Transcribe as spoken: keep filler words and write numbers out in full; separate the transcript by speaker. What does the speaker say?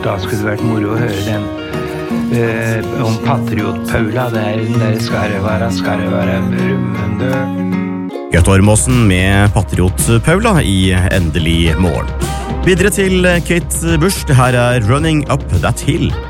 Speaker 1: da skulle det vært moro å høre den eh, om Patriot-Paula. Det er den der skal det være, skal det være brummende.
Speaker 2: Kurt Ormåsen med Patriot-Paula i Endelig morgen. Videre til Kate Bush, det her er Running Up That Hill.